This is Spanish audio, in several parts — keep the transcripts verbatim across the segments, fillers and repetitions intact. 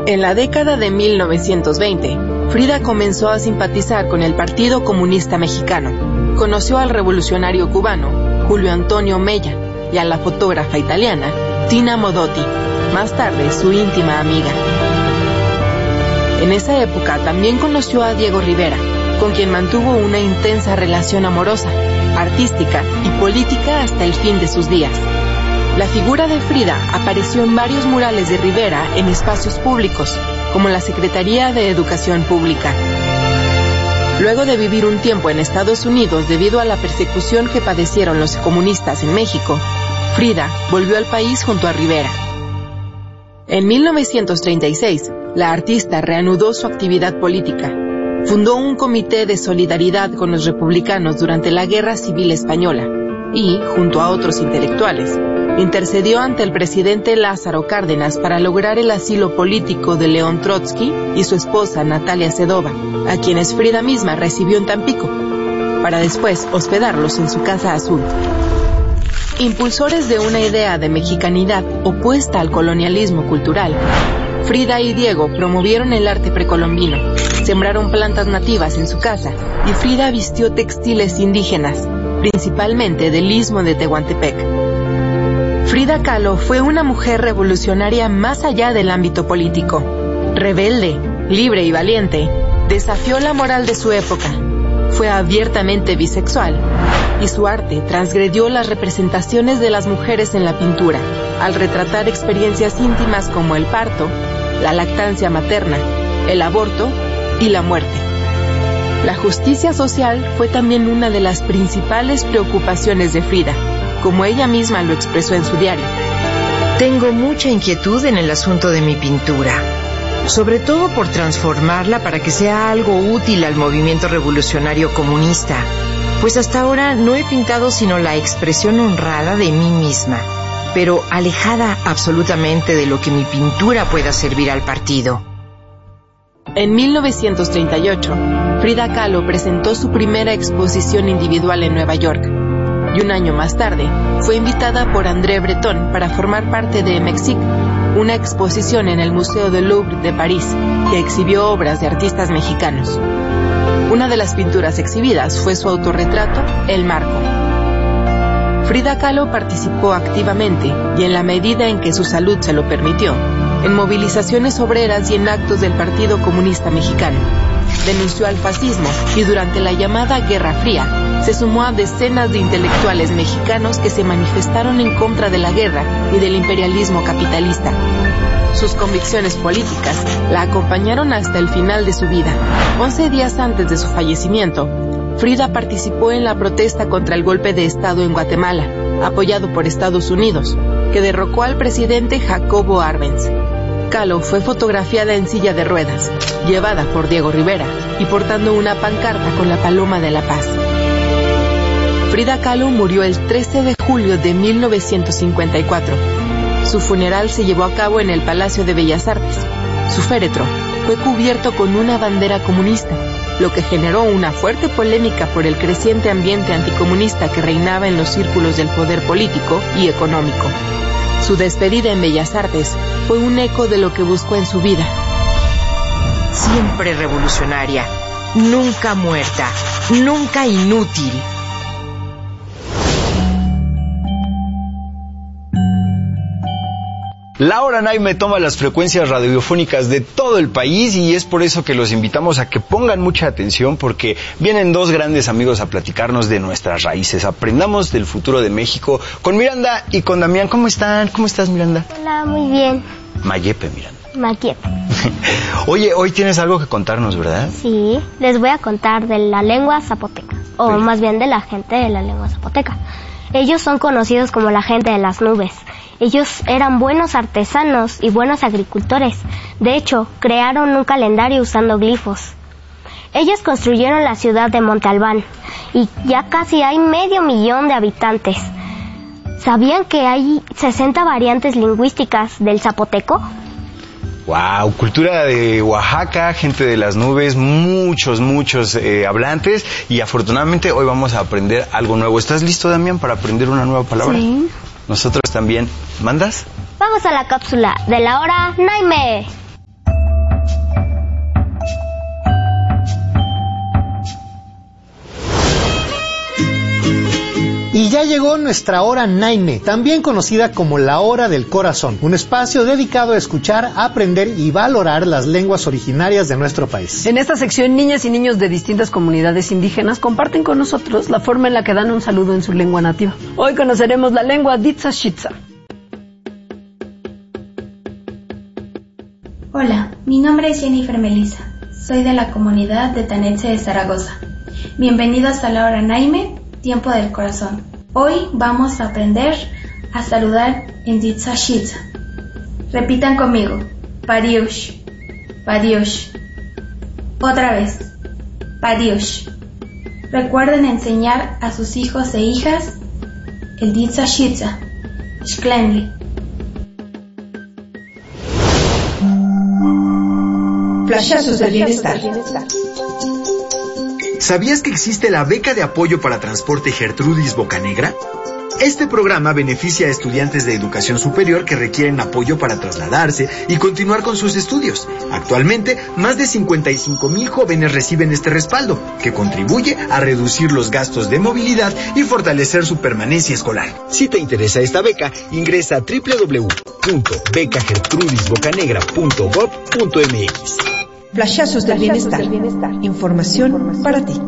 En la década de mil novecientos veinte, Frida comenzó a simpatizar con el Partido Comunista Mexicano. Conoció al revolucionario cubano Julio Antonio Mella y a la fotógrafa italiana Tina Modotti, más tarde su íntima amiga. En esa época también conoció a Diego Rivera, con quien mantuvo una intensa relación amorosa, artística y política hasta el fin de sus días. La figura de Frida apareció en varios murales de Rivera en espacios públicos, como la Secretaría de Educación Pública. Luego de vivir un tiempo en Estados Unidos debido a la persecución que padecieron los comunistas en México, Frida volvió al país junto a Rivera. En mil novecientos treinta y seis, la artista reanudó su actividad política. Fundó un comité de solidaridad con los republicanos durante la Guerra Civil Española y, junto a otros intelectuales, intercedió ante el presidente Lázaro Cárdenas para lograr el asilo político de León Trotsky y su esposa Natalia Sedova, a quienes Frida misma recibió en Tampico, para después hospedarlos en su Casa Azul. Impulsores de una idea de mexicanidad opuesta al colonialismo cultural, Frida y Diego promovieron el arte precolombino, sembraron plantas nativas en su casa y Frida vistió textiles indígenas, principalmente del istmo de Tehuantepec. Frida Kahlo fue una mujer revolucionaria más allá del ámbito político. Rebelde, libre y valiente, desafió la moral de su época. Fue abiertamente bisexual y su arte transgredió las representaciones de las mujeres en la pintura, al retratar experiencias íntimas como el parto, la lactancia materna, el aborto y la muerte. La justicia social fue también una de las principales preocupaciones de Frida, como ella misma lo expresó en su diario. Tengo mucha inquietud en el asunto de mi pintura, sobre todo por transformarla para que sea algo útil al movimiento revolucionario comunista, pues hasta ahora no he pintado sino la expresión honrada de mí misma, pero alejada absolutamente de lo que mi pintura pueda servir al partido. En mil novecientos treinta y ocho, Frida Kahlo presentó su primera exposición individual en Nueva York, y un año más tarde fue invitada por André Breton para formar parte de Mexique, una exposición en el Museo del Louvre de París que exhibió obras de artistas mexicanos. Una de las pinturas exhibidas fue su autorretrato, El Marco. Frida Kahlo participó activamente y en la medida en que su salud se lo permitió, en movilizaciones obreras y en actos del Partido Comunista Mexicano. Denunció al fascismo y durante la llamada Guerra Fría se sumó a decenas de intelectuales mexicanos que se manifestaron en contra de la guerra y del imperialismo capitalista. Sus convicciones políticas la acompañaron hasta el final de su vida. Once días antes de su fallecimiento, Frida participó en la protesta contra el golpe de Estado en Guatemala, apoyado por Estados Unidos, que derrocó al presidente Jacobo Arbenz. Kahlo fue fotografiada en silla de ruedas, llevada por Diego Rivera y portando una pancarta con la paloma de la paz. Frida Kahlo murió el trece de julio de mil novecientos cincuenta y cuatro. Su funeral se llevó a cabo en el Palacio de Bellas Artes. Su féretro fue cubierto con una bandera comunista, lo que generó una fuerte polémica por el creciente ambiente anticomunista que reinaba en los círculos del poder político y económico. Su despedida en Bellas Artes fue un eco de lo que buscó en su vida. Siempre revolucionaria, nunca muerta, nunca inútil. Laura Naime toma las frecuencias radiofónicas de todo el país y es por eso que los invitamos a que pongan mucha atención porque vienen dos grandes amigos a platicarnos de nuestras raíces. Aprendamos del futuro de México con Miranda y con Damián. ¿Cómo están? ¿Cómo estás, Miranda? Hola, muy bien. Mayepe, Miranda. Mayepe. Oye, hoy tienes algo que contarnos, ¿verdad? Sí, les voy a contar de la lengua zapoteca, o Pero... más bien de la gente de la lengua zapoteca. Ellos son conocidos como la gente de las nubes. Ellos eran buenos artesanos y buenos agricultores. De hecho, crearon un calendario usando glifos. Ellos construyeron la ciudad de Monte Albán y ya casi hay medio millón de habitantes. ¿Sabían que hay sesenta variantes lingüísticas del zapoteco? Wow, cultura de Oaxaca, gente de las nubes, muchos, muchos eh, hablantes y afortunadamente hoy vamos a aprender algo nuevo. ¿Estás listo, Damián, para aprender una nueva palabra? Sí. Nosotros también. ¿Mandas? Vamos a la cápsula de la hora Naime. llegó nuestra hora Naime, también conocida como la hora del corazón, un espacio dedicado a escuchar, aprender y valorar las lenguas originarias de nuestro país. En esta sección, niñas y niños de distintas comunidades indígenas comparten con nosotros la forma en la que dan un saludo en su lengua nativa. Hoy conoceremos la lengua Ditsashitsa. Hola, mi nombre es Jennifer Melissa. Soy de la comunidad de Taneche de Zaragoza. Bienvenidos a la hora Naime, tiempo del corazón. Hoy vamos a aprender a saludar en Ditsashitsa. Repitan conmigo. Pariush, pariush. Otra vez. Pariush. Recuerden enseñar a sus hijos e hijas el Ditsashitsa. Shklenli. Flashazos del bienestar. ¿Sabías que existe la beca de apoyo para transporte Gertrudis Bocanegra? Este programa beneficia a estudiantes de educación superior que requieren apoyo para trasladarse y continuar con sus estudios. Actualmente, más de cincuenta y cinco mil jóvenes reciben este respaldo, que contribuye a reducir los gastos de movilidad y fortalecer su permanencia escolar. Si te interesa esta beca, ingresa a doble u doble u doble u punto beca gertrudis bocanegra punto gob punto eme equis. Flashazos del bienestar. Información para ti.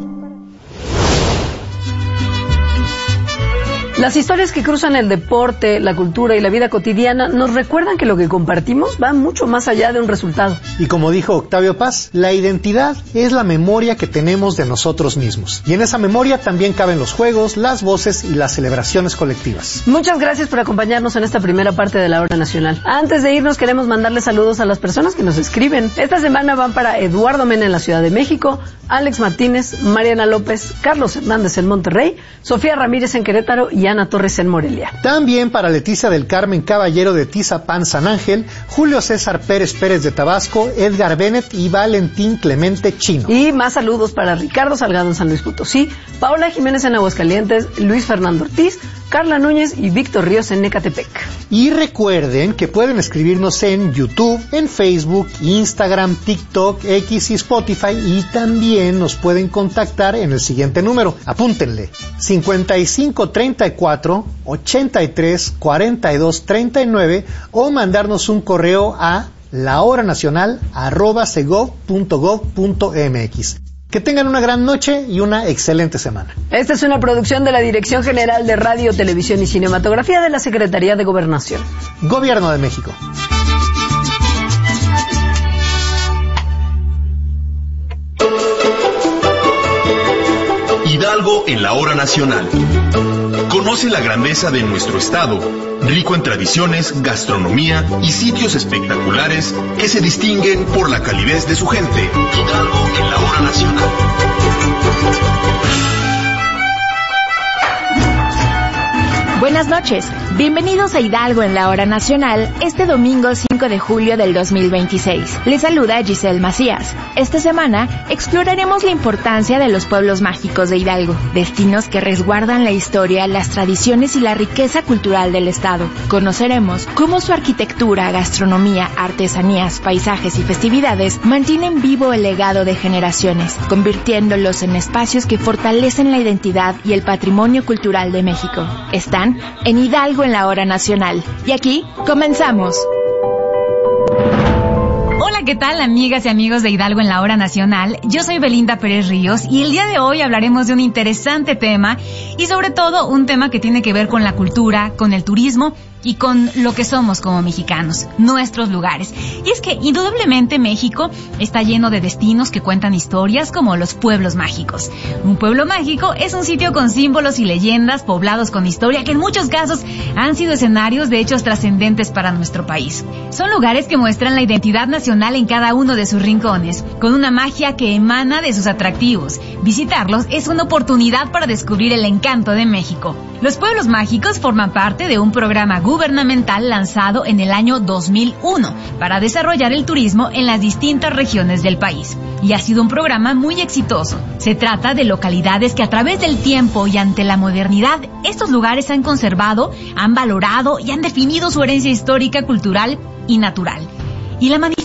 Las historias que cruzan el deporte, la cultura y la vida cotidiana nos recuerdan que lo que compartimos va mucho más allá de un resultado. Y como dijo Octavio Paz, la identidad es la memoria que tenemos de nosotros mismos. Y en esa memoria también caben los juegos, las voces y las celebraciones colectivas. Muchas gracias por acompañarnos en esta primera parte de la Hora Nacional. Antes de irnos, queremos mandarle saludos a las personas que nos escriben. Esta semana van para Eduardo Mena en la Ciudad de México, Alex Martínez, Mariana López, Carlos Hernández en Monterrey, Sofía Ramírez en Querétaro y Ana Torres en Morelia. También para Leticia del Carmen Caballero de Tizapán San Ángel, Julio César Pérez Pérez de Tabasco, Edgar Bennett y Valentín Clemente Chino. Y más saludos para Ricardo Salgado en San Luis Potosí, Paola Jiménez en Aguascalientes, Luis Fernando Ortiz, Carla Núñez y Víctor Ríos en Ecatepec. Y recuerden que pueden escribirnos en YouTube, en Facebook, Instagram, TikTok, X y Spotify, y también nos pueden contactar en el siguiente número. Apúntenle: cincuenta y cinco treinta y cuatro ochenta y tres cuarenta y dos treinta y nueve o mandarnos un correo a lahoranacional arroba segov punto gov punto mx. Que tengan una gran noche y una excelente semana. Esta es una producción de la Dirección General de Radio, Televisión y Cinematografía de la Secretaría de Gobernación. Gobierno de México. Hidalgo en la Hora Nacional. Conoce la grandeza de nuestro estado, rico en tradiciones, gastronomía y sitios espectaculares que se distinguen por la calidez de su gente. Hidalgo en la Hora Nacional. Buenas noches, bienvenidos a Hidalgo en la Hora Nacional, este domingo cinco de julio del dos mil veintiséis. Les saluda Giselle Macías. Esta semana exploraremos la importancia de los pueblos mágicos de Hidalgo, destinos que resguardan la historia, las tradiciones y la riqueza cultural del estado. Conoceremos cómo su arquitectura, gastronomía, artesanías, paisajes y festividades mantienen vivo el legado de generaciones, convirtiéndolos en espacios que fortalecen la identidad y el patrimonio cultural de México. Están en Hidalgo en la Hora Nacional. Y aquí comenzamos. Hola, ¿qué tal, amigas y amigos de Hidalgo en la Hora Nacional? Yo soy Belinda Pérez Ríos y el día de hoy hablaremos de un interesante tema y sobre todo un tema que tiene que ver con la cultura, con el turismo y con lo que somos como mexicanos, nuestros lugares. Y es que indudablemente México está lleno de destinos que cuentan historias como los pueblos mágicos. Un pueblo mágico es un sitio con símbolos y leyendas poblados con historia que en muchos casos han sido escenarios de hechos trascendentes para nuestro país. Son lugares que muestran la identidad nacional en cada uno de sus rincones, con una magia que emana de sus atractivos. Visitarlos es una oportunidad para descubrir el encanto de México. Los pueblos mágicos forman parte de un programa gubernamental lanzado en el año dos mil uno para desarrollar el turismo en las distintas regiones del país. Y ha sido un programa muy exitoso. Se trata de localidades que a través del tiempo y ante la modernidad, estos lugares han conservado, han valorado y han definido su herencia histórica, cultural y natural. Y la magnifican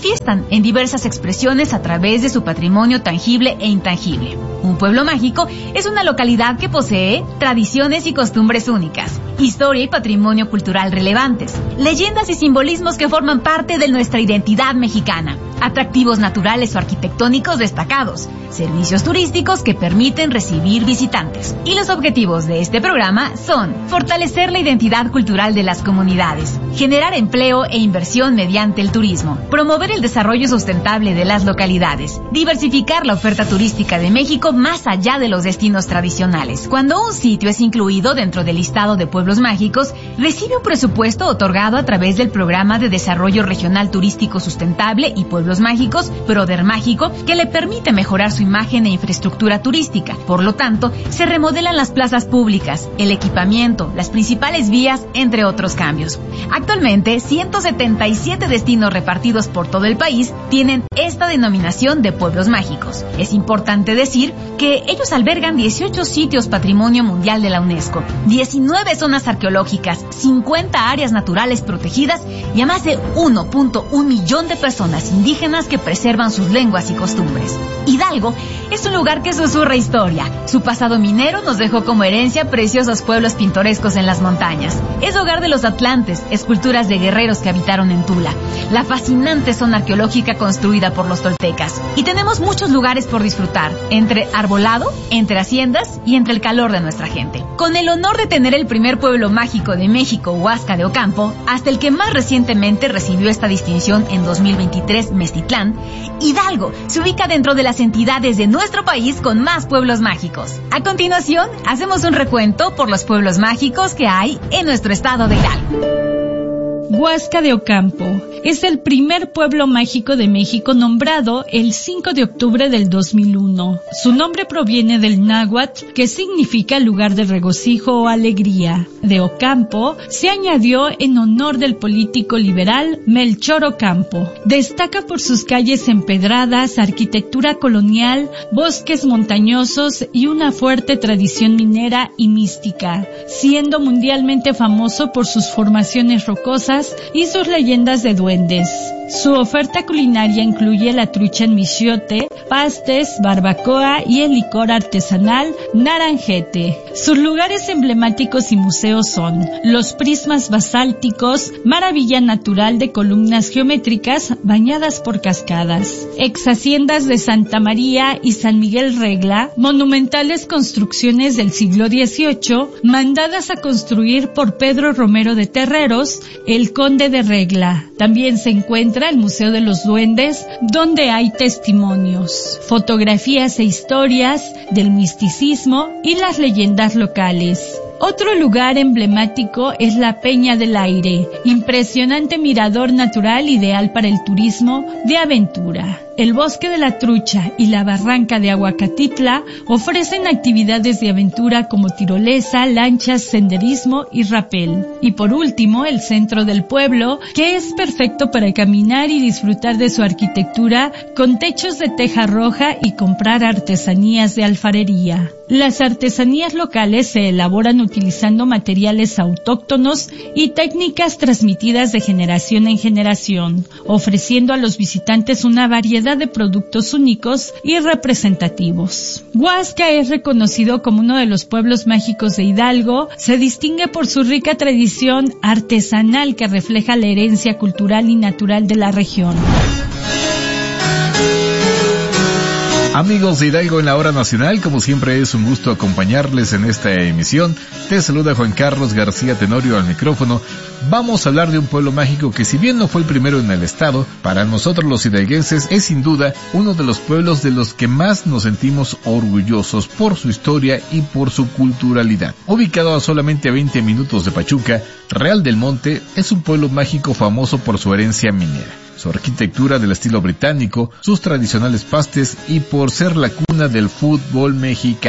manifiestan en diversas expresiones a través de su patrimonio tangible e intangible. Un pueblo mágico es una localidad que posee tradiciones y costumbres únicas, historia y patrimonio cultural relevantes, leyendas y simbolismos que forman parte de nuestra identidad mexicana, atractivos naturales o arquitectónicos destacados, servicios turísticos que permiten recibir visitantes. Y los objetivos de este programa son fortalecer la identidad cultural de las comunidades, generar empleo e inversión mediante el turismo, promover el desarrollo sustentable de las localidades, diversificar la oferta turística de México más allá de los destinos tradicionales. Cuando un sitio es incluido dentro del listado de pueblos mágicos, recibe un presupuesto otorgado a través del Programa de Desarrollo Regional Turístico Sustentable y Pueblos Mágicos, PRODER Mágico, que le permite mejorar su imagen e infraestructura turística. Por lo tanto, se remodelan las plazas públicas, el equipamiento, las principales vías, entre otros cambios. Actualmente, ciento setenta y siete destinos repartidos por todo el país tienen esta denominación de pueblos mágicos. Es importante decir que ellos albergan dieciocho sitios Patrimonio Mundial de la UNESCO, diecinueve zonas arqueológicas, cincuenta áreas naturales protegidas y a más de uno punto uno millón de personas indígenas que preservan sus lenguas y costumbres. Hidalgo es un lugar que susurra historia. Su pasado minero nos dejó como herencia preciosos pueblos pintorescos en las montañas. Es hogar de los atlantes, esculturas de guerreros que habitaron en Tula, la fascinante zona arqueológica construida por los toltecas. Y tenemos muchos lugares por disfrutar, entre arbolado, entre haciendas y entre el calor de nuestra gente. Con el honor de tener el primer pueblo mágico de México, Huasca de Ocampo, hasta el que más recientemente recibió esta distinción en dos mil veintitrés, Mestitlán, Hidalgo se ubica dentro de las entidades de nuestro país con más pueblos mágicos. A continuación, hacemos un recuento por los pueblos mágicos que hay en nuestro estado de Hidalgo. Huasca de Ocampo es el primer pueblo mágico de México nombrado el cinco de octubre del dos mil uno. Su nombre proviene del náhuatl, que significa lugar de regocijo o alegría. De Ocampo se añadió en honor del político liberal Melchor Ocampo. Destaca por sus calles empedradas, arquitectura colonial, bosques montañosos y una fuerte tradición minera y mística, siendo mundialmente famoso por sus formaciones rocosas y sus leyendas de duendes. Su oferta culinaria incluye la trucha en michiote, pastes, barbacoa y el licor artesanal naranjete. Sus lugares emblemáticos y museos son los prismas basálticos, maravilla natural de columnas geométricas bañadas por cascadas, ex haciendas de Santa María y San Miguel Regla, monumentales construcciones del siglo dieciocho, mandadas a construir por Pedro Romero de Terreros, el conde de Regla. También se encuentra el Museo de los Duendes, donde hay testimonios, fotografías e historias del misticismo y las leyendas locales. Otro lugar emblemático es la Peña del Aire, impresionante mirador natural ideal para el turismo de aventura. El Bosque de la Trucha y la Barranca de Aguacatitla ofrecen actividades de aventura como tirolesa, lanchas, senderismo y rapel. Y por último, el centro del pueblo, que es perfecto para caminar y disfrutar de su arquitectura con techos de teja roja y comprar artesanías de alfarería. Las artesanías locales se elaboran utilizando materiales autóctonos y técnicas transmitidas de generación en generación, ofreciendo a los visitantes una variedad de productos únicos y representativos. Huasca es reconocido como uno de los pueblos mágicos de Hidalgo. Se distingue por su rica tradición artesanal que refleja la herencia cultural y natural de la región. Amigos de Hidalgo en la Hora Nacional, como siempre es un gusto acompañarles en esta emisión. Te saluda Juan Carlos García Tenorio al micrófono. Vamos a hablar de un pueblo mágico que, si bien no fue el primero en el estado, para nosotros los hidalguenses es sin duda uno de los pueblos de los que más nos sentimos orgullosos por su historia y por su culturalidad. Ubicado a solamente veinte minutos de Pachuca, Real del Monte es un pueblo mágico famoso por su herencia minera, su arquitectura del estilo británico, sus tradicionales pastes y por ser la cuna del fútbol mexicano.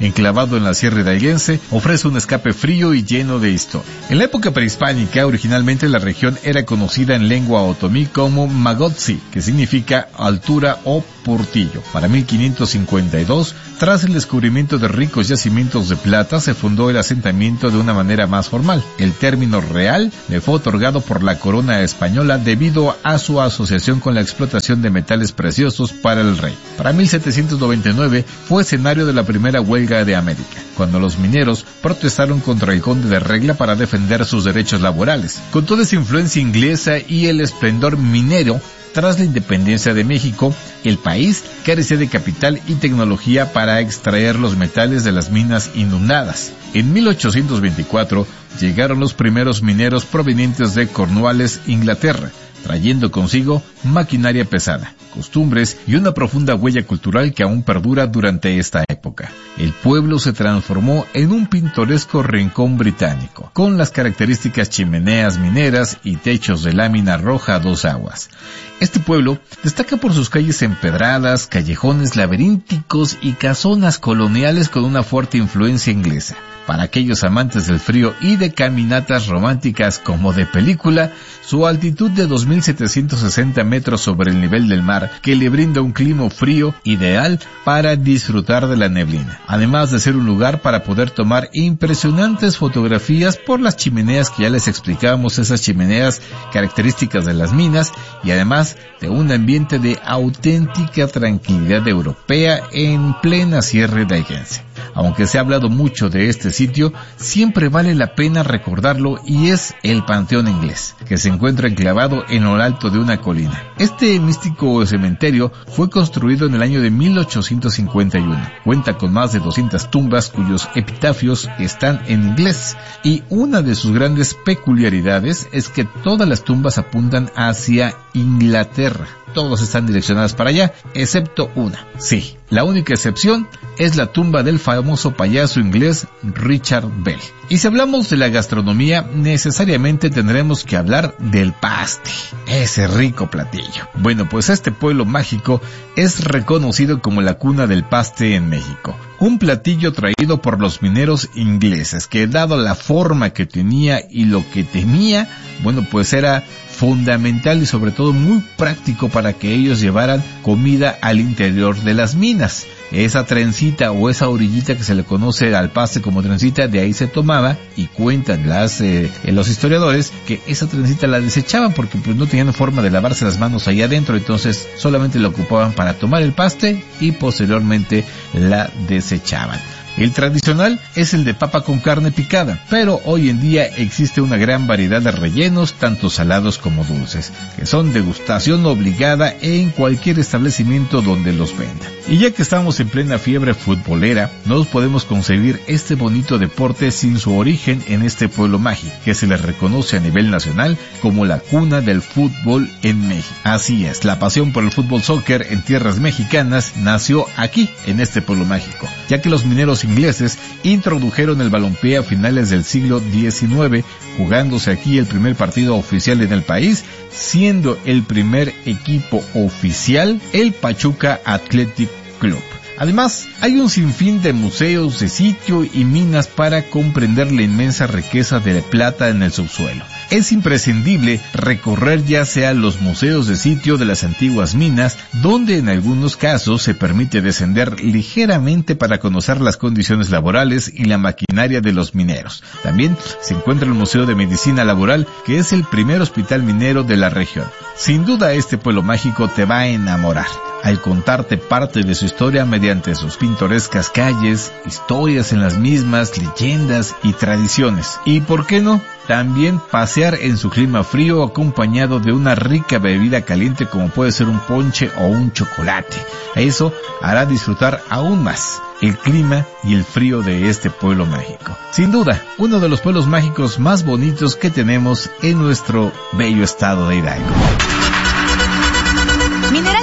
enclavado en la Sierra Hidalguense, ofrece un escape frío y lleno de historia. En la época prehispánica, originalmente la región era conocida en lengua otomí como Magotzi, que significa altura o portillo. Para mil quinientos cincuenta y dos, tras el descubrimiento de ricos yacimientos de plata, se fundó el asentamiento de una manera más formal. El término real le fue otorgado por la corona española debido a su asociación con la explotación de metales preciosos para el rey. Para mil setecientos noventa y nueve fue escenario de la primera huelga de América, cuando los mineros protestaron contra el conde de Regla para defender sus derechos laborales. Con toda esa influencia inglesa y el esplendor minero, tras la independencia de México, el país carecía de capital y tecnología para extraer los metales de las minas inundadas. En mil ochocientos veinticuatro llegaron los primeros mineros provenientes de Cornualles, Inglaterra, trayendo consigo maquinaria pesada, costumbres y una profunda huella cultural que aún perdura durante esta época. El pueblo se transformó en un pintoresco rincón británico, con las características chimeneas mineras y techos de lámina roja a dos aguas. Este pueblo destaca por sus calles empedradas, callejones laberínticos y casonas coloniales con una fuerte influencia inglesa. Para aquellos amantes del frío y de caminatas románticas como de película, su altitud de dos mil setecientos sesenta metros sobre el nivel del mar, que le brinda un clima frío ideal para disfrutar de la neblina, además de ser un lugar para poder tomar impresionantes fotografías por las chimeneas que ya les explicábamos, esas chimeneas características de las minas, y además de un ambiente de auténtica tranquilidad europea en plena Sierra Hidalguense. Aunque se ha hablado mucho de este sitio, siempre vale la pena recordarlo, y es el Panteón Inglés, que se encuentra enclavado en lo alto de una colina. Este místico cementerio fue construido en el año de mil ochocientos cincuenta y uno. Cuenta con más de doscientas tumbas cuyos epitafios están en inglés, y una de sus grandes peculiaridades es que todas las tumbas apuntan hacia Inglaterra. Todas están direccionadas para allá, excepto una. Sí, la única excepción es la tumba del famoso payaso inglés Richard Bell. Y si hablamos de la gastronomía, necesariamente tendremos que hablar del paste, ese rico platillo. Bueno, pues este pueblo mágico es reconocido como la cuna del paste en México. Un platillo traído por los mineros ingleses, que dado la forma que tenía y lo que temía, bueno, pues era fundamental y sobre todo muy práctico para que ellos llevaran comida al interior de las minas. Esa trencita o esa orillita que se le conoce al paste como trencita, de ahí se tomaba, y cuentan las eh, los historiadores que esa trencita la desechaban porque pues no tenían forma de lavarse las manos ahí adentro, entonces solamente la ocupaban para tomar el paste y posteriormente la desechaban. El tradicional es el de papa con carne picada, pero hoy en día existe una gran variedad de rellenos, tanto salados como dulces, que son degustación obligada en cualquier establecimiento donde los vendan. Y ya que estamos en plena fiebre futbolera, no podemos concebir este bonito deporte sin su origen en este pueblo mágico, que se le reconoce a nivel nacional como la cuna del fútbol en México. Así es, la pasión por el fútbol soccer en tierras mexicanas nació aquí, en este pueblo mágico, ya que los mineros ingleses introdujeron el balompié a finales del siglo diecinueve, jugándose aquí el primer partido oficial en el país, siendo el primer equipo oficial el Pachuca Athletic Club. Además, hay un sinfín de museos de sitio y minas para comprender la inmensa riqueza de plata en el subsuelo. Es imprescindible recorrer ya sea los museos de sitio de las antiguas minas, donde en algunos casos se permite descender ligeramente para conocer las condiciones laborales y la maquinaria de los mineros. También se encuentra el Museo de Medicina Laboral, que es el primer hospital minero de la región. Sin duda este pueblo mágico te va a enamorar al contarte parte de su historia mediante sus pintorescas calles, historias en las mismas, leyendas y tradiciones. Y ¿por qué no? También pasear en su clima frío acompañado de una rica bebida caliente como puede ser un ponche o un chocolate. Eso hará disfrutar aún más el clima y el frío de este pueblo mágico. Sin duda, uno de los pueblos mágicos más bonitos que tenemos en nuestro bello estado de Hidalgo. Mineral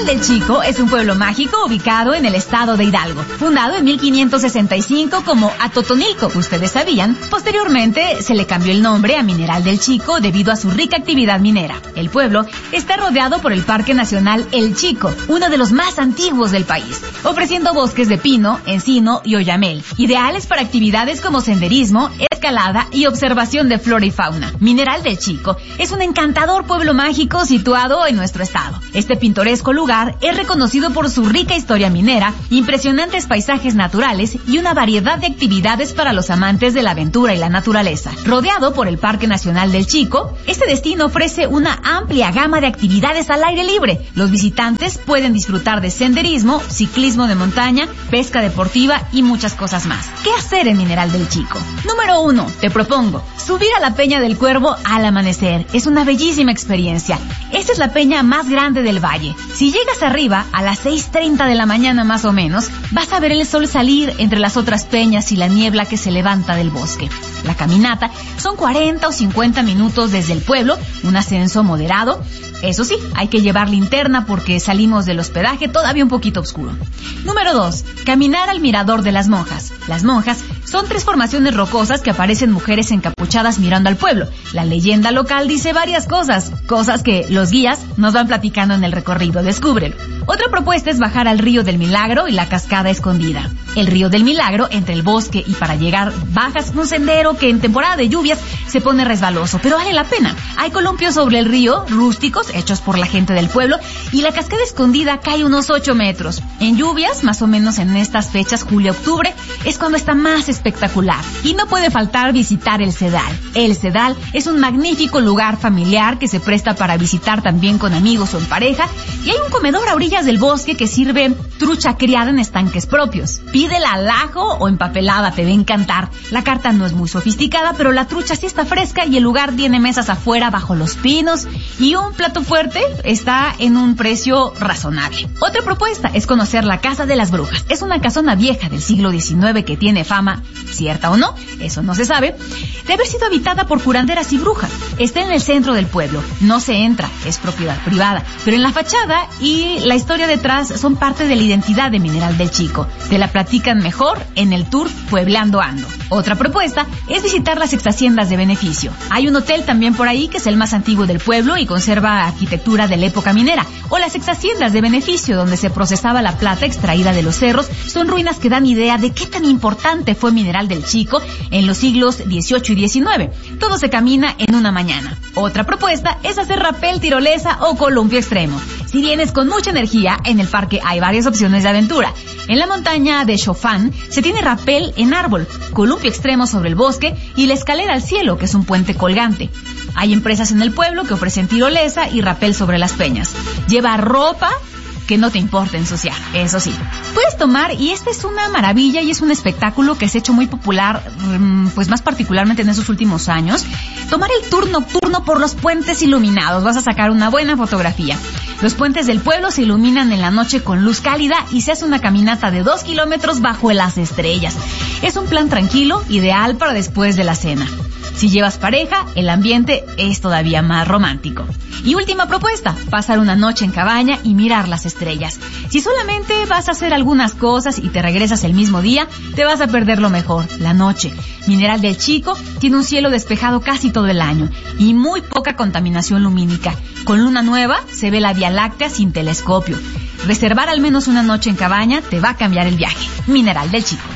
del Chico es un pueblo mágico ubicado en el estado de Hidalgo, fundado en mil quinientos sesenta y cinco como Atotonilco, ustedes sabían. Posteriormente se le cambió el nombre a Mineral del Chico debido a su rica actividad minera. El pueblo está rodeado por el Parque Nacional El Chico, uno de los más antiguos del país, ofreciendo bosques de pino, encino y oyamel, ideales para actividades como senderismo, escalada y observación de flora y fauna. Mineral del Chico es un encantador pueblo mágico situado en nuestro estado. Este pintoresco lugar es reconocido por su rica historia minera, impresionantes paisajes naturales y una variedad de actividades para los amantes de la aventura y la naturaleza. Rodeado por el Parque Nacional del Chico, este destino ofrece una amplia gama de actividades al aire libre. Los visitantes pueden disfrutar de senderismo, ciclismo de montaña, pesca deportiva y muchas cosas más. ¿Qué hacer en Mineral del Chico? Número uno, te propongo subir a la Peña del Cuervo al amanecer. Es una bellísima experiencia. Esta es la peña más grande del valle. Si llegas arriba a las seis treinta de la mañana más o menos, vas a ver el sol salir entre las otras peñas y la niebla que se levanta del bosque. La caminata son cuarenta o cincuenta minutos desde el pueblo, un ascenso moderado. Eso sí, hay que llevar linterna porque salimos del hospedaje todavía un poquito oscuro. Número dos, caminar al Mirador de las Monjas. Las monjas son tres formaciones rocosas que aparecen mujeres encapuchadas mirando al pueblo. La leyenda local dice varias cosas, cosas que los guías nos van platicando en el recorrido. Descúbrelo. Otra propuesta es bajar al Río del Milagro y la Cascada Escondida. El Río del Milagro, entre el bosque y para llegar bajas un sendero que en temporada de lluvias se pone resbaloso, pero vale la pena. Hay columpios sobre el río, rústicos, hechos por la gente del pueblo, y la Cascada Escondida cae unos ocho metros. En lluvias, más o menos en estas fechas, julio-octubre, es cuando está más espectacular. Y no puede faltar visitar el Cedal. El Cedal es un magnífico lugar familiar que se presta para visitar también con amigos o en pareja, y hay un comedor a orillas del bosque que sirve trucha criada en estanques propios. Pídela al ajo o empapelada, te va a encantar. La carta no es muy sofisticada, pero la trucha sí está fresca y el lugar tiene mesas afuera bajo los pinos y un plato fuerte está en un precio razonable. Otra propuesta es conocer la Casa de las Brujas. Es una casona vieja del siglo diecinueve que tiene fama, cierta o no, eso no se sabe, de haber sido habitada por curanderas y brujas. Está en el centro del pueblo, no se entra, es propiedad privada, pero en la fachada y la historia detrás son parte de la identidad de Mineral del Chico. Te la platican mejor en el tour Puebleando Ando. Otra propuesta es visitar las exhaciendas de beneficio. Hay un hotel también por ahí que es el más antiguo del pueblo y conserva arquitectura de la época minera. O las exhaciendas de beneficio, donde se procesaba la plata extraída de los cerros, son ruinas que dan idea de qué tan importante fue Mineral del Chico en los siglos dieciocho y diecinueve. Todo se camina en una mañana. Otra propuesta es hacer rapel, tirolesa o columpio extremo. Si vienes con mucha energía, en el parque hay varias opciones de aventura. En la montaña de Chofán se tiene rapel en árbol, columpio extremo sobre el bosque y la escalera al cielo, que es un puente colgante. Hay empresas en el pueblo que ofrecen tirolesa y rapel sobre las peñas. Lleva ropa que no te importa ensuciar, eso sí. Puedes tomar, y esta es una maravilla y es un espectáculo que se ha hecho muy popular, pues más particularmente en esos últimos años, tomar el tour nocturno por los puentes iluminados. Vas a sacar una buena fotografía. Los puentes del pueblo se iluminan en la noche con luz cálida y se hace una caminata de dos kilómetros bajo las estrellas. Es un plan tranquilo, ideal para después de la cena. Si llevas pareja, el ambiente es todavía más romántico. Y última propuesta, pasar una noche en cabaña y mirar las estrellas. Si solamente vas a hacer algunas cosas y te regresas el mismo día, te vas a perder lo mejor, la noche. Mineral del Chico tiene un cielo despejado casi todo el año y muy poca contaminación lumínica. Con luna nueva se ve la Vía Láctea sin telescopio. Reservar al menos una noche en cabaña te va a cambiar el viaje. Mineral del Chico.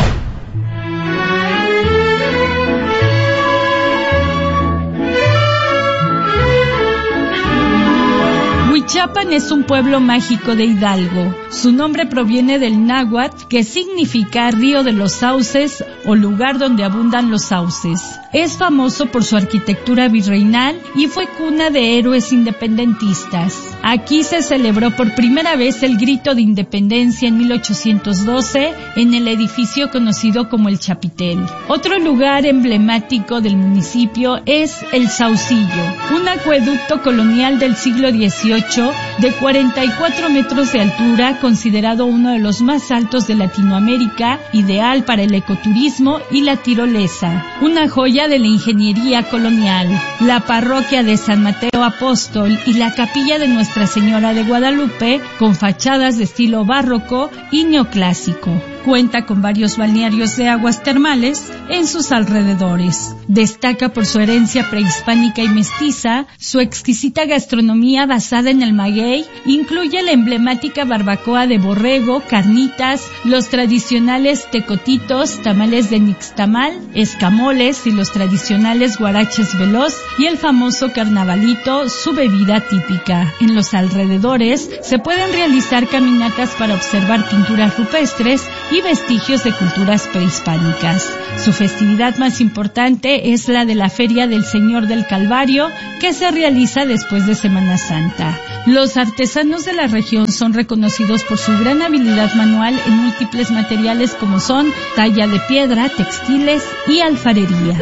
Huichapan es un pueblo mágico de Hidalgo. Su nombre proviene del náhuatl, que significa río de los sauces o lugar donde abundan los sauces. Es famoso por su arquitectura virreinal y fue cuna de héroes independentistas. Aquí se celebró por primera vez el grito de independencia en mil ochocientos doce en el edificio conocido como el Chapitel. Otro lugar emblemático del municipio es el Saucillo, un acueducto colonial del siglo dieciocho de cuarenta y cuatro metros de altura, considerado uno de los más altos de Latinoamérica, ideal para el ecoturismo y la tirolesa. Una joya de la ingeniería colonial. La parroquia de San Mateo Apóstol y la capilla de Nuestra Señora de Guadalupe, con fachadas de estilo barroco y neoclásico. Cuenta con varios balnearios de aguas termales en sus alrededores. Destaca por su herencia prehispánica y mestiza, su exquisita gastronomía basada en el maguey, incluye la emblemática barbacoa de borrego, carnitas, los tradicionales tecotitos, tamales de nixtamal, escamoles y los tradicionales guaraches veloz y el famoso carnavalito, su bebida típica. En los alrededores se pueden realizar caminatas para observar pinturas rupestres y vestigios de culturas prehispánicas. Su festividad más importante es la de la Feria del Señor del Calvario, que se realiza después de Semana Santa. Los artesanos de la región son reconocidos por su gran habilidad manual en múltiples materiales como son talla de piedra, textiles y alfarería.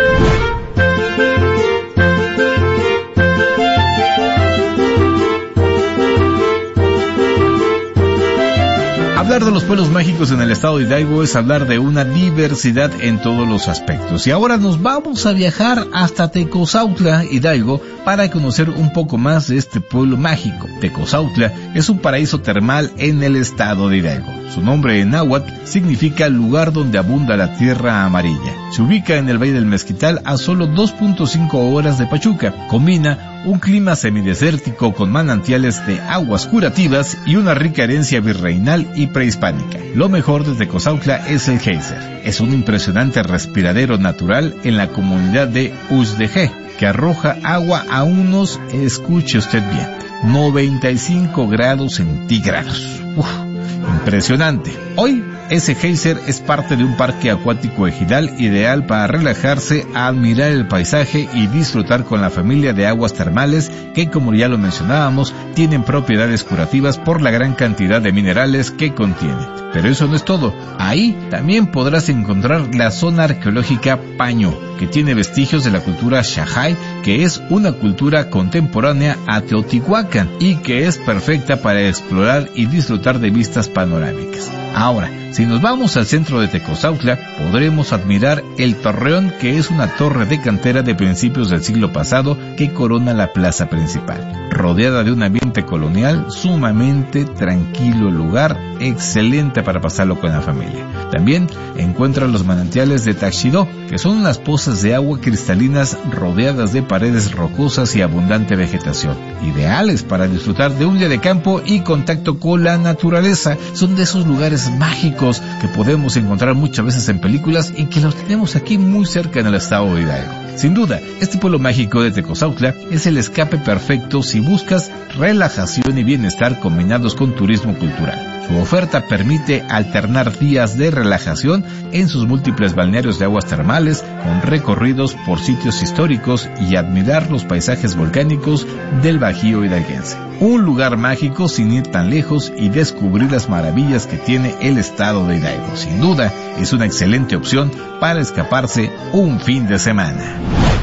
Hablar de los pueblos mágicos en el estado de Hidalgo es hablar de una diversidad en todos los aspectos. Y ahora nos vamos a viajar hasta Tecozautla, Hidalgo, para conocer un poco más de este pueblo mágico. Tecozautla es un paraíso termal en el estado de Hidalgo. Su nombre en náhuatl significa lugar donde abunda la tierra amarilla. Se ubica en el Valle del Mezquital a solo dos punto cinco horas de Pachuca. Combina un clima semidesértico con manantiales de aguas curativas y una rica herencia virreinal y prehispánica. Lo mejor de Tecozautla es el geyser. Es un impresionante respiradero natural en la comunidad de Uxdejé, que arroja agua a unos, escuche usted bien, noventa y cinco grados centígrados. Uf, impresionante. Hoy, ese geyser es parte de un parque acuático ejidal ideal para relajarse, admirar el paisaje y disfrutar con la familia de aguas termales que, como ya lo mencionábamos, tienen propiedades curativas por la gran cantidad de minerales que contienen. Pero eso no es todo. Ahí también podrás encontrar la zona arqueológica Paño, que tiene vestigios de la cultura Xajay, que es una cultura contemporánea a Teotihuacán y que es perfecta para explorar y disfrutar de vistas panorámicas. Ahora, si nos vamos al centro de Tecozautla, podremos admirar el Torreón, que es una torre de cantera de principios del siglo pasado que corona la plaza principal. Rodeada de un ambiente colonial, sumamente tranquilo lugar, excelente para pasarlo con la familia. También encuentran los manantiales de Taxidó, que son unas pozas de agua cristalinas rodeadas de paredes rocosas y abundante vegetación, ideales para disfrutar de un día de campo y contacto con la naturaleza. Son de esos lugares mágicos que podemos encontrar muchas veces en películas y que los tenemos aquí muy cerca en el estado de Hidalgo. Sin duda, este pueblo mágico de Tecozautla es el escape perfecto si buscas relajación y bienestar combinados con turismo cultural. Su oferta permite alternar días de relajación en sus múltiples balnearios de aguas termales, con recorridos por sitios históricos y admirar los paisajes volcánicos del Bajío hidalguense. Un lugar mágico sin ir tan lejos y descubrir las maravillas que tiene el estado de Hidalgo. Sin duda, es una excelente opción para escaparse un fin de semana.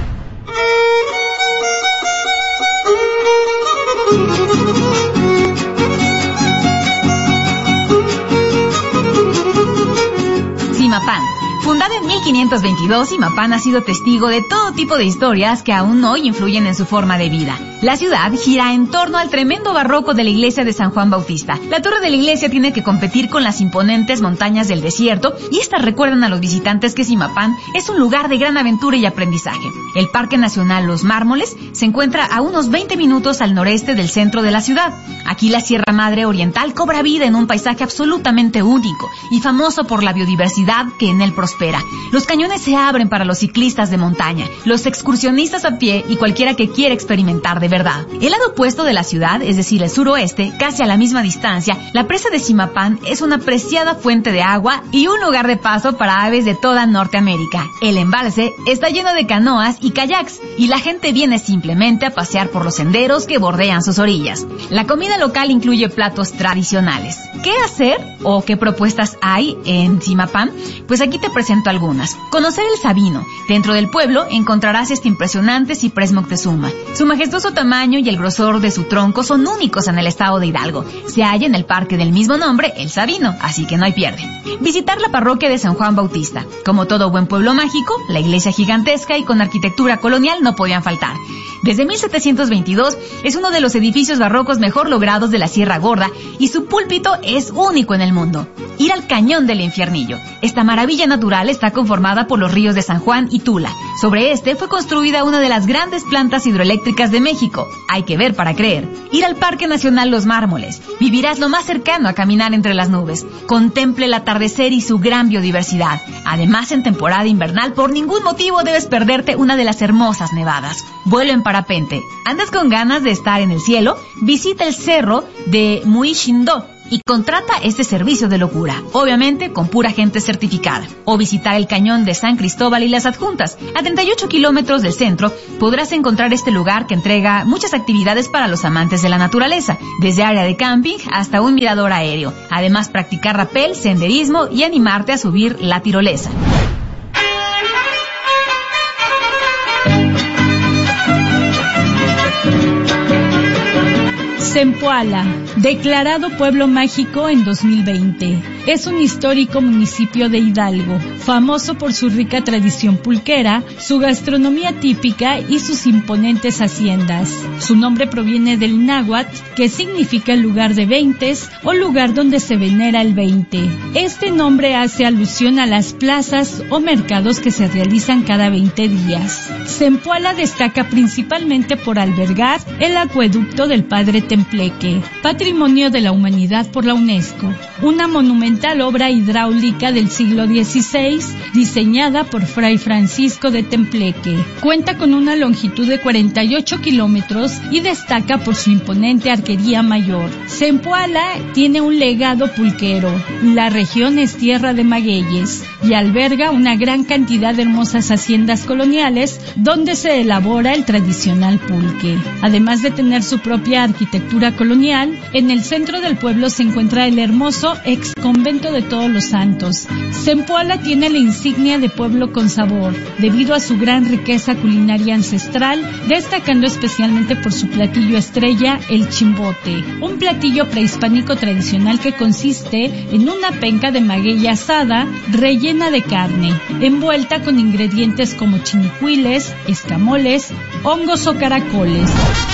Zimapán. Fundada en mil quinientos veintidós, Zimapán ha sido testigo de todo tipo de historias que aún hoy influyen en su forma de vida. La ciudad gira en torno al tremendo barroco de la iglesia de San Juan Bautista. La torre de la iglesia tiene que competir con las imponentes montañas del desierto y estas recuerdan a los visitantes que Zimapán es un lugar de gran aventura y aprendizaje. El Parque Nacional Los Mármoles se encuentra a unos veinte minutos al noreste del centro de la ciudad. Aquí la Sierra Madre Oriental cobra vida en un paisaje absolutamente único y famoso por la biodiversidad que en él prospera. Los cañones se abren para los ciclistas de montaña, los excursionistas a pie y cualquiera que quiera experimentar de verdad. El lado opuesto de la ciudad, es decir, el suroeste, casi a la misma distancia, la presa de Zimapán es una preciada fuente de agua y un lugar de paso para aves de toda Norteamérica. El embalse está lleno de canoas y kayaks y la gente viene simplemente a pasear por los senderos que bordean sus orillas. La comida local incluye platos tradicionales. ¿Qué hacer o qué propuestas hay en Zimapán? Pues aquí te presento algunas. Conocer el Sabino. Dentro del pueblo encontrarás este impresionante ciprés Moctezuma. Su majestuoso tamaño y el grosor de su tronco son únicos en el estado de Hidalgo. Se halla en el parque del mismo nombre, El Sabino, así que no hay pierde. Visitar la parroquia de San Juan Bautista. Como todo buen pueblo mágico, la iglesia gigantesca y con arquitectura colonial no podían faltar. Desde mil setecientos veintidós es uno de los edificios barrocos mejor logrados de la Sierra Gorda y su púlpito es único en el mundo. Ir al Cañón del Infiernillo. Esta maravilla natural está conformada por los ríos de San Juan y Tula. Sobre este fue construida una de las grandes plantas hidroeléctricas de México. Hay que ver para creer. Ir al Parque Nacional Los Mármoles. Vivirás lo más cercano a caminar entre las nubes. Contemple el atardecer y su gran biodiversidad. Además, en temporada invernal, por ningún motivo debes perderte una de las hermosas nevadas. Vuelo en parapente. ¿Andas con ganas de estar en el cielo? Visita el cerro de Muishindó y contrata este servicio de locura, obviamente con pura gente certificada. O visitar el Cañón de San Cristóbal y las Adjuntas. A treinta y ocho kilómetros del centro podrás encontrar este lugar que entrega muchas actividades para los amantes de la naturaleza, desde área de camping hasta un mirador aéreo. Además, practicar rapel, senderismo y animarte a subir la tirolesa. Zempoala, declarado pueblo mágico en dos mil veinte. Es un histórico municipio de Hidalgo, famoso por su rica tradición pulquera, su gastronomía típica y sus imponentes haciendas. Su nombre proviene del náhuatl, que significa lugar de veintes o lugar donde se venera el veinte. Este nombre hace alusión a las plazas o mercados que se realizan cada veinte días. Zempoala destaca principalmente por albergar el acueducto del Padre Templeque, Patrimonio de la Humanidad por la UNESCO, una monumental obra hidráulica del siglo dieciséis diseñada por Fray Francisco de Templeque. Cuenta con una longitud de cuarenta y ocho kilómetros y destaca por su imponente arquería mayor. Zempoala tiene un legado pulquero. La región es tierra de magueyes y alberga una gran cantidad de hermosas haciendas coloniales donde se elabora el tradicional pulque. Además de tener su propia arquitectura colonial, en el centro del pueblo se encuentra el hermoso ex convento de Todos los Santos. Zempoala tiene la insignia de pueblo con sabor, debido a su gran riqueza culinaria ancestral, destacando especialmente por su platillo estrella, el chimbote, un platillo prehispánico tradicional que consiste en una penca de maguey asada rellena de carne, envuelta con ingredientes como chinicuiles, escamoles, hongos o caracoles.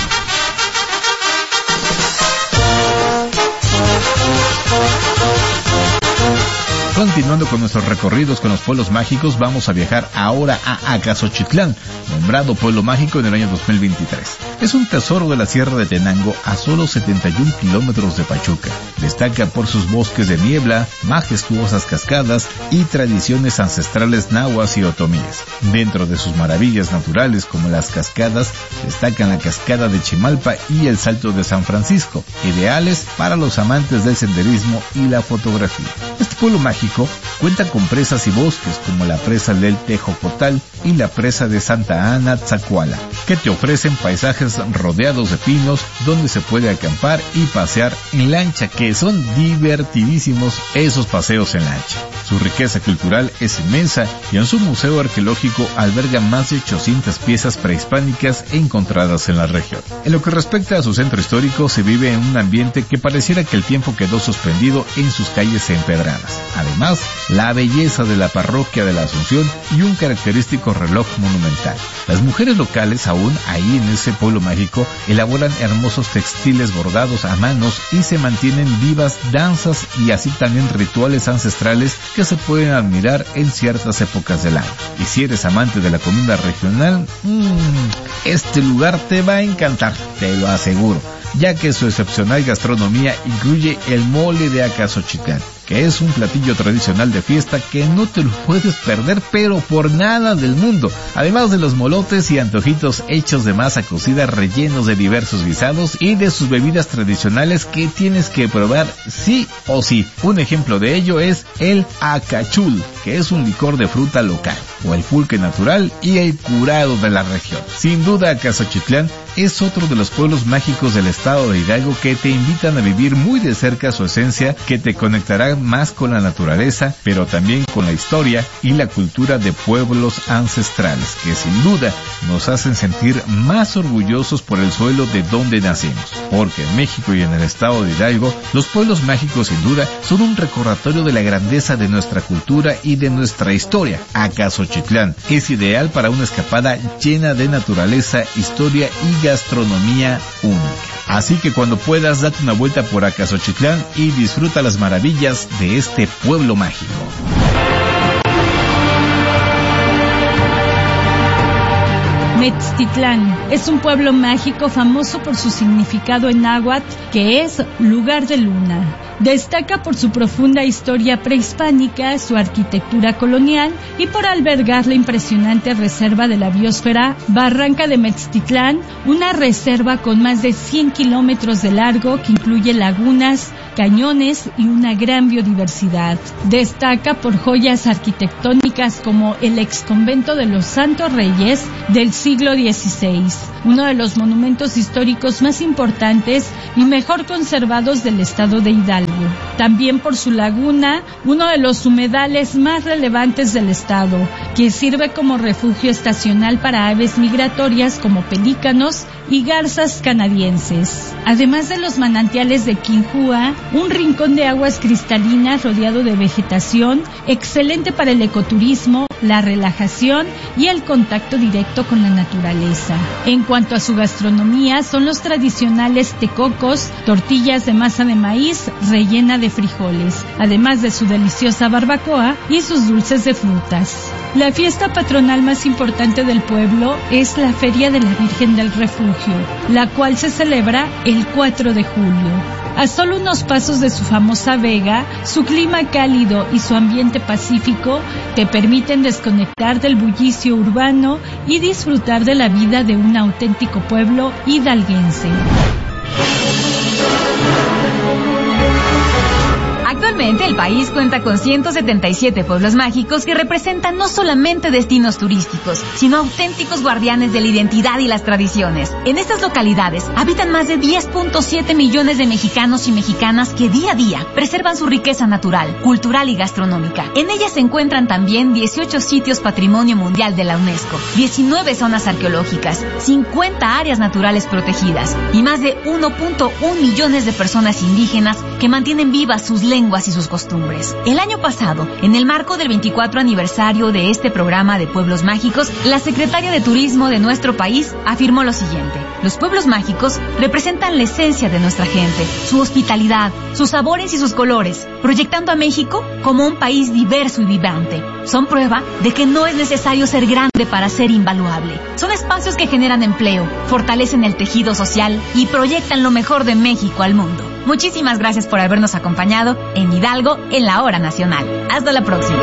Continuando con nuestros recorridos con los pueblos mágicos, vamos a viajar ahora a Acaxochitlán, nombrado pueblo mágico en el año dos mil veintitrés. Es un tesoro de la Sierra de Tenango a solo setenta y un kilómetros de Pachuca. Destaca por sus bosques de niebla, majestuosas cascadas y tradiciones ancestrales nahuas y otomíes. Dentro de sus maravillas naturales como las cascadas, destacan la cascada de Chimalpa y el Salto de San Francisco, ideales para los amantes del senderismo y la fotografía. Este pueblo mágico cuenta con presas y bosques como la presa del Tejocotal y la presa de Santa Ana Tzacuala, que te ofrecen paisajes rodeados de pinos donde se puede acampar y pasear en lancha, que son divertidísimos esos paseos en lancha. Su riqueza cultural es inmensa y en su museo arqueológico alberga más de ochocientas piezas prehispánicas encontradas en la región. En lo que respecta a su centro histórico, se vive en un ambiente que pareciera que el tiempo quedó suspendido en sus calles empedradas. Además, la belleza de la parroquia de la Asunción y un característico reloj monumental. Las mujeres locales, aún ahí en ese pueblo mágico, elaboran hermosos textiles bordados a manos y se mantienen vivas danzas y así también rituales ancestrales que se pueden admirar en ciertas épocas del año. Y si eres amante de la comida regional, mmm, este lugar te va a encantar, te lo aseguro, ya que su excepcional gastronomía incluye el mole de Acaxochitlán, que es un platillo tradicional de fiesta que no te lo puedes perder, pero por nada del mundo. Además de los molotes y antojitos hechos de masa cocida rellenos de diversos guisados y de sus bebidas tradicionales que tienes que probar sí o sí. Un ejemplo de ello es el acachul, que es un licor de fruta local, o el pulque natural y el curado de la región. Sin duda, Acaxochitlán es otro de los pueblos mágicos del estado de Hidalgo que te invitan a vivir muy de cerca su esencia, que te conectará más con la naturaleza, pero también con la historia y la cultura de pueblos ancestrales, que sin duda nos hacen sentir más orgullosos por el suelo de donde nacimos. Porque en México y en el estado de Hidalgo, los pueblos mágicos sin duda son un recordatorio de la grandeza de nuestra cultura y de nuestra historia. Acaxochitlán es ideal para una escapada llena de naturaleza, historia y gastronomía única. Así que cuando puedas, date una vuelta por Acaxochitlán y disfruta las maravillas de este pueblo mágico. Metztitlán es un pueblo mágico famoso por su significado en náhuatl, que es lugar de luna. Destaca por su profunda historia prehispánica, su arquitectura colonial y por albergar la impresionante reserva de la biosfera Barranca de Metztitlán, una reserva con más de cien kilómetros de largo que incluye lagunas, cañones y una gran biodiversidad. Destaca por joyas arquitectónicas como el exconvento de los Santos Reyes del siglo dieciséis, uno de los monumentos históricos más importantes y mejor conservados del estado de Hidalgo. También por su laguna, uno de los humedales más relevantes del estado, que sirve como refugio estacional para aves migratorias como pelícanos y garzas canadienses. Además de los manantiales de Quinjúa, un rincón de aguas cristalinas rodeado de vegetación, excelente para el ecoturismo, la relajación y el contacto directo con la naturaleza. En cuanto a su gastronomía, son los tradicionales tecocos, tortillas de masa de maíz rellena de frijoles, además de su deliciosa barbacoa y sus dulces de frutas. La fiesta patronal más importante del pueblo es la Feria de la Virgen del Refugio, la cual se celebra el cuatro de julio. A solo unos pasos de su famosa vega, su clima cálido y su ambiente pacífico te permiten desconectar del bullicio urbano y disfrutar de la vida de un auténtico pueblo hidalguense. Actualmente el país cuenta con ciento setenta y siete pueblos mágicos que representan no solamente destinos turísticos, sino auténticos guardianes de la identidad y las tradiciones. En estas localidades habitan más de diez punto siete millones de mexicanos y mexicanas que día a día preservan su riqueza natural, cultural y gastronómica. En ellas se encuentran también dieciocho sitios Patrimonio Mundial de la UNESCO, diecinueve zonas arqueológicas, cincuenta áreas naturales protegidas y más de uno punto uno millones de personas indígenas que mantienen vivas sus lenguas y sus costumbres. El año pasado, en el marco del veinticuatro aniversario de este programa de Pueblos Mágicos, la secretaria de Turismo de nuestro país afirmó lo siguiente: los pueblos mágicos representan la esencia de nuestra gente, su hospitalidad, sus sabores y sus colores, proyectando a México como un país diverso y vibrante. Son prueba de que no es necesario ser grande para ser invaluable. Son espacios que generan empleo, fortalecen el tejido social y proyectan lo mejor de México al mundo. Muchísimas gracias por habernos acompañado en Hidalgo en la Hora Nacional. Hasta la próxima.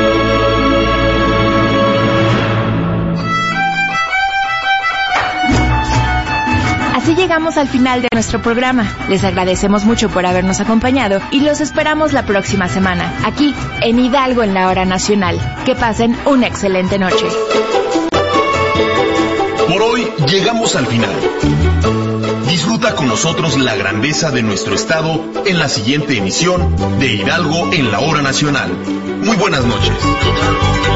Así llegamos al final de nuestro programa. Les agradecemos mucho por habernos acompañado y los esperamos la próxima semana, aquí en Hidalgo en la Hora Nacional. Que pasen una excelente noche. Por hoy llegamos al final. Disfruta con nosotros la grandeza de nuestro estado en la siguiente emisión de Hidalgo en la Hora Nacional. Muy buenas noches.